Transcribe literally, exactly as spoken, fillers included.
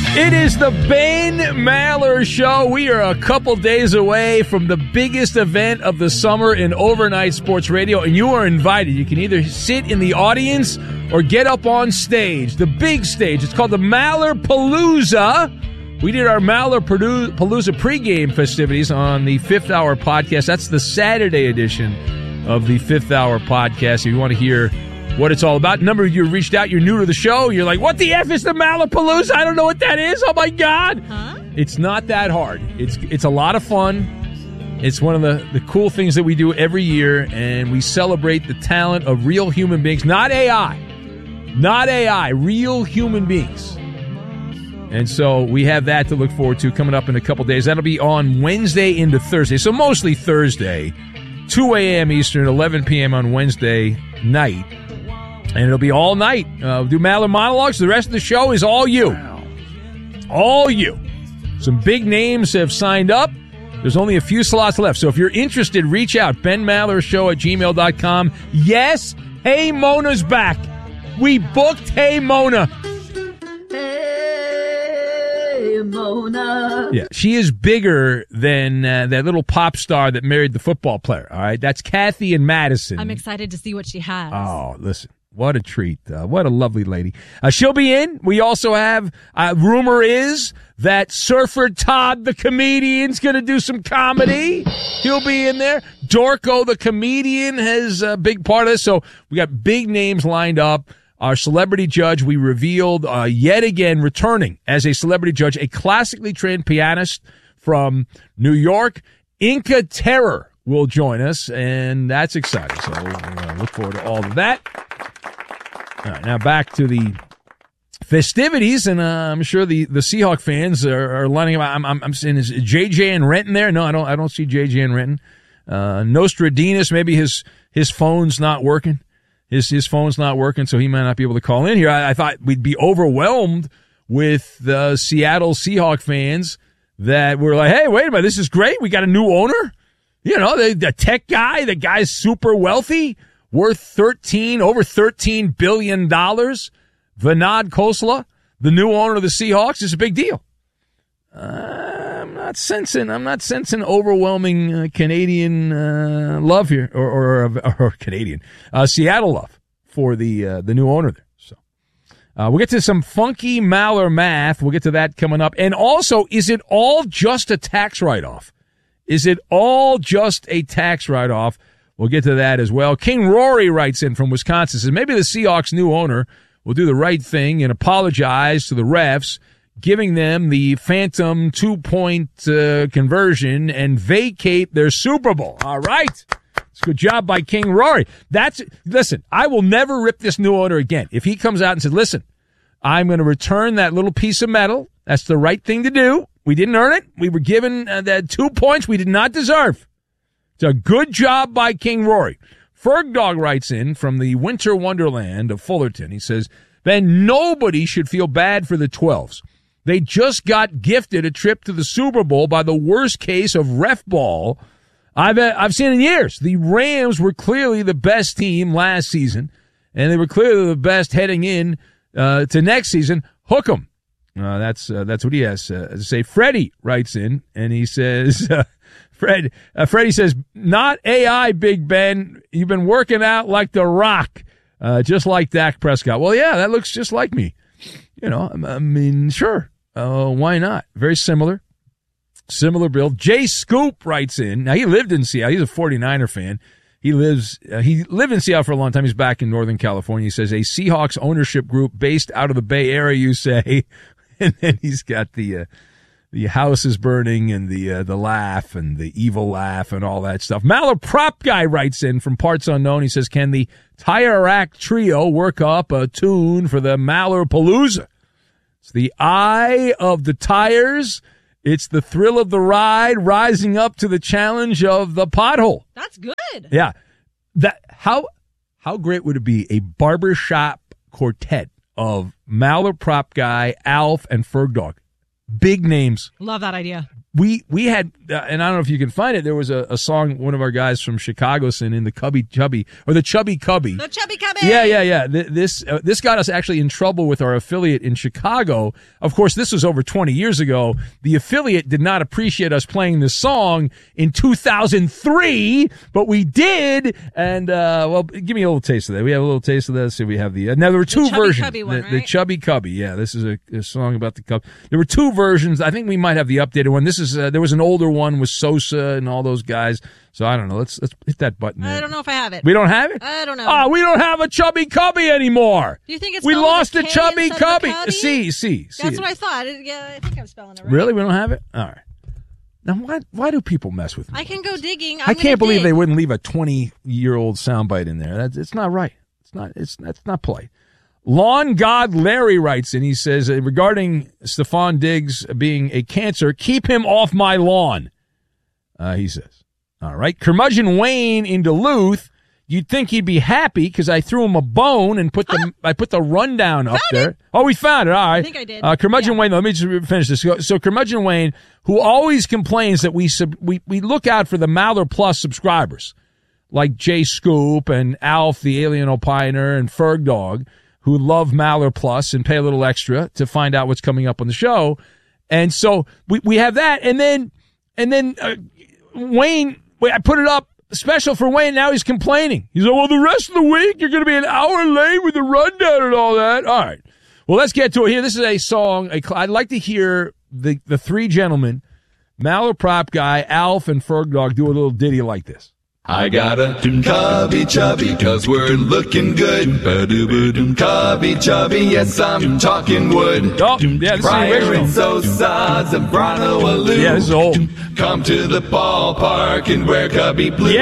It is the Ben Maller Show. We are a couple days away from the biggest event of the summer in overnight sports radio, and you are invited. You can either sit in the audience or get up on stage, the big stage. It's called the Maller Palooza. We did our Maller Palooza pregame festivities on the Fifth Hour podcast. That's the Saturday edition of the Fifth Hour podcast. If you want to hear what it's all about. A number of you reached out. You're new to the show. You're like, what the F is the Malapalooza? I don't know what that is. Oh, my God. Huh? It's not that hard. It's it's a lot of fun. It's one of the, the cool things that we do every year, and we celebrate the talent of real human beings. Not A I. Not A I. Real human beings. And so we have that to look forward to coming up in a couple days. That'll be on Wednesday into Thursday. So mostly Thursday, two a.m. Eastern, eleven p.m. on Wednesday night. And it'll be all night. Uh, we'll do Maller monologues. The rest of the show is all you. All you. Some big names have signed up. There's only a few slots left. So if you're interested, reach out. Ben Maller Show at gmail dot com. Yes, Hey Mona's back. We booked Hey Mona. Hey Mona. Yeah, she is bigger than uh, that little pop star that married the football player. All right, that's Kathy and Madison. I'm excited to see what she has. Oh, listen. What a treat. Uh, what a lovely lady. Uh, she'll be in. We also have, uh, rumor is that Surfer Todd, the comedian's going to do some comedy. He'll be in there. Dorco, the comedian, has a big part of this. So we got big names lined up. Our celebrity judge, we revealed uh, yet again returning as a celebrity judge, a classically trained pianist from New York, Inca Terror, will join us, and that's exciting. So we're going to look forward to all of that. All right, now back to the festivities, and uh, I'm sure the, the Seahawk fans are, are lining up. I'm, I'm, I'm saying, is J J and Renton there? No, I don't. I don't see J J and Renton. Uh, Nostradamus, maybe his his phone's not working. His his phone's not working, so he might not be able to call in here. I, I thought we'd be overwhelmed with the Seattle Seahawk fans that were like, "Hey, wait a minute, this is great. We got a new owner. You know, the, the tech guy. The guy's super wealthy." Worth thirteen, over thirteen billion dollars. Vinod Khosla, the new owner of the Seahawks, is a big deal. Uh, I'm not sensing, I'm not sensing overwhelming uh, Canadian uh, love here, or, or, or Canadian, uh, Seattle love for the uh, the new owner there. So uh, we'll get to some funky Maller math. We'll get to that coming up. And also, is it all just a tax write-off? Is it all just a tax write-off? We'll get to that as well. King Rory writes in from Wisconsin, says maybe the Seahawks' new owner will do the right thing and apologize to the refs, giving them the phantom two-point uh, conversion and vacate their Super Bowl. All right. It's a good job by King Rory. That's listen, I will never rip this new owner again. If he comes out and says, listen, I'm going to return that little piece of metal. That's the right thing to do. We didn't earn it. We were given uh, that two points we did not deserve. It's a good job by King Rory. Fergdog writes in from the winter wonderland of Fullerton. He says, then nobody should feel bad for the twelves. They just got gifted a trip to the Super Bowl by the worst case of ref ball I've I've seen in years. The Rams were clearly the best team last season, and they were clearly the best heading in uh, to next season. Hook 'em. Uh, that's uh, that's what he has uh, to say. Freddie writes in, and he says... Uh, Fred, uh, Freddie says, not A I, Big Ben. You've been working out like The Rock, uh, just like Dak Prescott. Well, yeah, that looks just like me. You know, I mean, sure. Uh, why not? Very similar. Similar build. Jay Scoop writes in. Now, he lived in Seattle. He's a forty-niner fan. He lives, uh, he lived in Seattle for a long time. He's back in Northern California. He says, a Seahawks ownership group based out of the Bay Area, you say. And then he's got the, uh, The house is burning and the uh, the laugh and the evil laugh and all that stuff. Maller Prop Guy writes in from parts unknown. He says, can the Tire Rack Trio work up a tune for the Maller Palooza? It's the eye of the tires. It's the thrill of the ride rising up to the challenge of the pothole. That's good. Yeah. That how how great would it be a barbershop quartet of Maller Prop Guy, Alf, and Fergdog? Big names. Love that idea. we we had, uh, and I don't know if you can find it, there was a, a song one of our guys from Chicago sent in, the Cubby Chubby, or the Chubby Cubby. The Chubby Cubby! Yeah, yeah, yeah. Th- This uh, this got us actually in trouble with our affiliate in Chicago. Of course, this was over twenty years ago. The affiliate did not appreciate us playing this song in two thousand three, but we did. And, uh, well, give me a little taste of that. We have a little taste of this. So we have the, uh, now there were two the Chubby versions. Cubby one, the, right? the Chubby Cubby, yeah. This is a, a song about the cub. There were two versions. I think we might have the updated one. This is, uh, there was an older one with Sosa and all those guys. So I don't know. Let's let's hit that button there. I don't know if I have it. We don't have it? I don't know. Ah, we don't have a Chubby Cubby anymore. Do you think it's we spelled with lost a a K Chubby instead of a Cubby? Cubby? See, see, see. That's what I thought. It- Yeah, I think I'm spelling it right. Really? We don't have it? All right. Now, why why do people mess with me? I can go digging. I'm I can't gonna believe dig. they wouldn't leave a twenty-year-old soundbite in there. That's it's not right. It's not. It's that's not polite. Lawn God Larry writes in. He says uh, regarding Stephon Diggs being a cancer, keep him off my lawn. Uh, he says. All right. Curmudgeon Wayne in Duluth. You'd think he'd be happy because I threw him a bone and put the I put the rundown up there. Oh, we found it. All right. I think I did. Uh, Curmudgeon Yeah. Wayne. Let me just finish this. So, so Curmudgeon Wayne, who always complains that we sub, we we look out for the Maller Plus subscribers, like Jay Scoop and Alf, the Alien Opiner, and Ferg Dog, who love Maller Plus and pay a little extra to find out what's coming up on the show. And so we we have that, and then and then uh, Wayne. Wait, I put it up. Special for Wayne. Now he's complaining. He's like, well, the rest of the week you're going to be an hour late with the rundown and all that. All right. Well, let's get to it here. This is a song. A, I'd like to hear the, the three gentlemen, Maller Prop Guy, Alf, and Ferg Dog, do a little ditty like this. I got a cubby chubby, cause we're looking good. Ba-doo-ba-doo. Cubby chubby, yes, I'm talking wood. Oh, yeah, this is the Pryor original. and Sosa, Zambrano, Alou. Yeah, this is old. Come to the ballpark and wear cubby blue.